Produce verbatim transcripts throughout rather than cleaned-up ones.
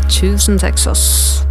tusen Texas.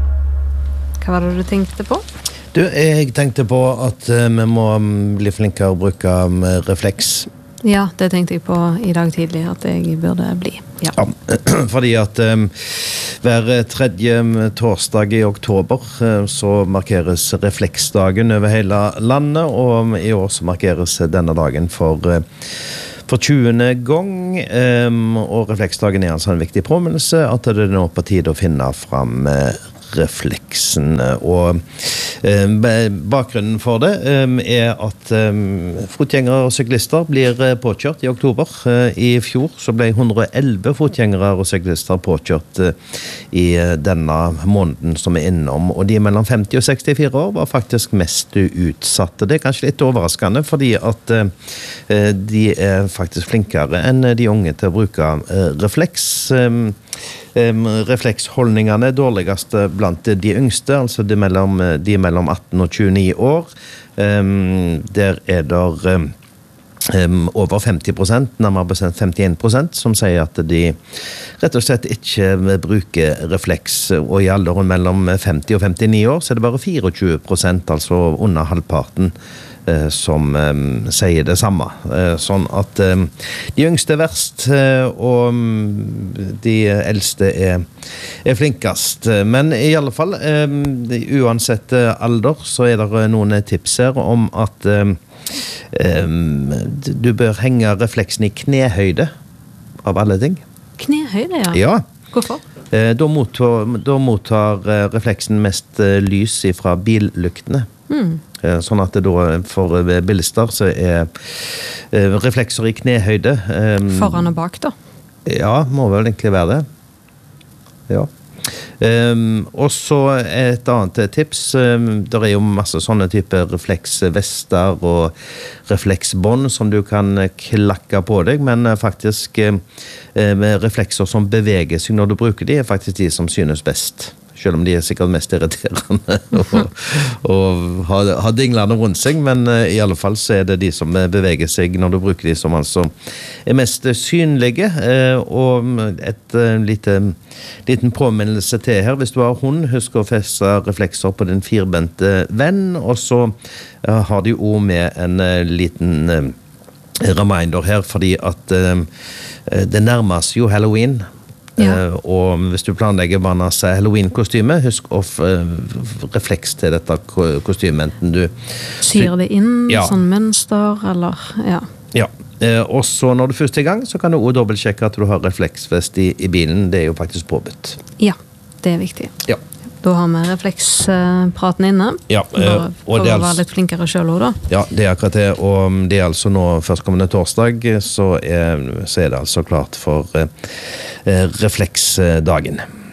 Hva var det du tenkte på? Du, jeg tenkte på at uh, vi må bli flinkere å bruke um, refleks. Ja, det tenkte jeg på i dag tidlig, at jeg burde bli. Ja. Ja, fordi at um, hver tredje torsdag i oktober uh, så markeres refleksdagen over hele landet, og i år så markeres denne dagen for uh, For tjuende gang, um, og refleksdagen er altså en viktig påminnelse at det er nå på tide å finne fram uh, refleksen. Og um, bakgrunnen for det um, er at um, fotgjengere og syklister blir uh, påkjørt i oktober. Uh, I fjor så ble hundre og elleve fotgjengere og syklister påkjørt uh, i uh, denne måneden som er innom, og de mellom femti og sekstifire år var faktisk mest utsatte. Det er kanskje litt overraskende, fordi at uh, de er faktisk flinkere enn de unge til å bruke uh, refleks. Um, um, refleksholdningene er dårligst blant de yngste, altså de mellom, de mellom atten og tjueni år. Um, der er der um, um, over femti prosent, nærmere bestemt femtien prosent, som sier at de rett og slett ikke bruker refleks, og i alderen mellom femti og femtini år så er det bare tjuefire prosent, altså under halvparten, som um, sier det samme. Uh, sånn at um, de yngste er verst, uh, og um, de eldste er, er flinkast. Men i alle fall, um, uansett alder, så er det noen tips her om at um, um, du bør henge refleksen i knehøyde, av alle ting. Knehøyde, ja. Ja. Hvorfor? Uh, da mottar, da mottar uh, refleksen mest uh, lys fra billyktene. Mm. Sånn at det da for bilister så er reflekser i knehøyde. Foran og bak da? Ja, må vel egentlig være det. Ja. Um, og så et annet tips, um, der er jo masse sånne typer refleksvester og refleksbånd som du kan klakke på deg, men faktisk um, med reflekser som beveger seg når du bruker de, er faktisk de som synes best. Selv om de er sikkert mest irriterende og, og har, har dinglene rundt seg, men uh, i alle fall så er det de som beveger seg når du bruker de som altså er mest synlige. Uh, og et uh, lite, liten påminnelse til her, hvis du har hund, husk å feste reflekser på din firbente venn, og så uh, har de jo med en uh, liten uh, reminder her, fordi at uh, det nærmer seg jo Halloween. Ja. Uh, og hvis du planlegger barnas Halloween-kostyme, husk å uh, refleks til dette kostymet, enten du syr det inn, ja. Sånn mønster, eller ja. Ja, uh, og så når du først er i gang, så kan du også dobbeltsjekke at du har refleksvest i, i bilen. Det er jo faktisk påbudt. Ja, det er viktig. Ja. Da har vi reflekspraten inne. Ja, uh, for å være litt flinkere selv også, da. Ja, det er akkurat det, og det er altså nå førstkommende torsdag, så er, så er det altså klart for uh, refleksdagen.